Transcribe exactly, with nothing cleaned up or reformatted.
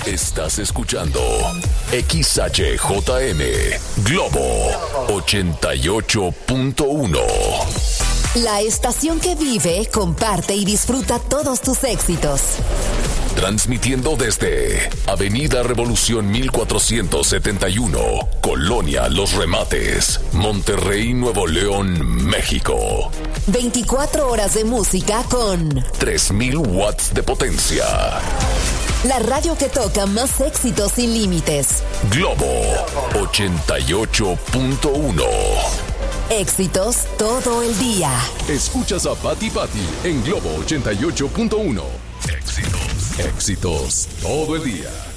Estás escuchando X H J M Globo ochenta y ocho punto uno. La estación que vive, comparte y disfruta todos tus éxitos. Transmitiendo desde Avenida Revolución mil cuatrocientos setenta y uno, Colonia Los Remates, Monterrey, Nuevo León, México. veinticuatro horas de música con tres mil watts de potencia. La radio que toca más éxitos sin límites. Globo ochenta y ocho punto uno. Éxitos todo el día. Escuchas a Pati Pati en Globo ochenta y ocho punto uno. Éxitos, éxitos todo el día.